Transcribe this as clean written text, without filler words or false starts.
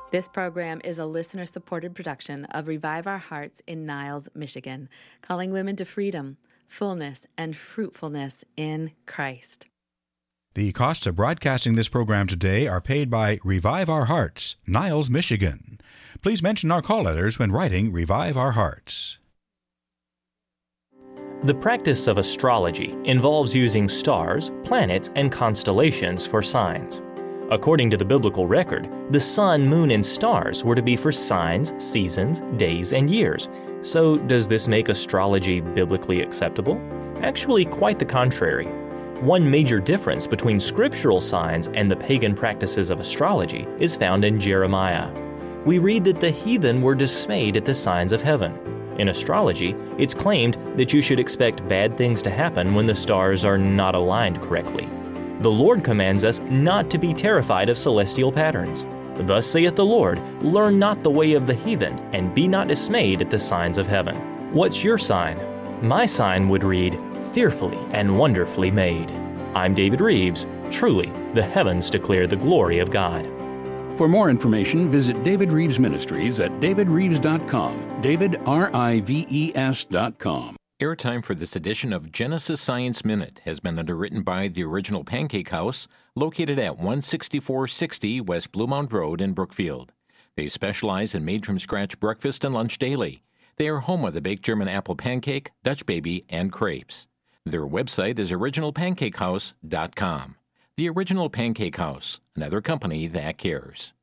This program is a listener-supported production of Revive Our Hearts in Niles, Michigan, calling women to freedom, fullness, and fruitfulness in Christ. The costs of broadcasting this program today are paid by Revive Our Hearts, Niles, Michigan. Please mention our call letters when writing Revive Our Hearts. The practice of astrology involves using stars, planets, and constellations for signs. According to the biblical record, the sun, moon, and stars were to be for signs, seasons, days, and years. So, does this make astrology biblically acceptable? Actually, quite the contrary. One major difference between scriptural signs and the pagan practices of astrology is found in Jeremiah. We read that the heathen were dismayed at the signs of heaven. In astrology, it's claimed that you should expect bad things to happen when the stars are not aligned correctly. The Lord commands us not to be terrified of celestial patterns. Thus saith the Lord, learn not the way of the heathen, and be not dismayed at the signs of heaven. What's your sign? My sign would read, fearfully and wonderfully made. I'm David Reeves. Truly, the heavens declare the glory of God. For more information, visit David Reeves Ministries at davidreeves.com, davidrives.com. Airtime for this edition of Genesis Science Minute has been underwritten by the Original Pancake House, located at 16460 West Bluemount Road in Brookfield. They specialize in made-from-scratch breakfast and lunch daily. They are home of the baked German apple pancake, Dutch baby, and crepes. Their website is originalpancakehouse.com. The Original Pancake House, another company that cares.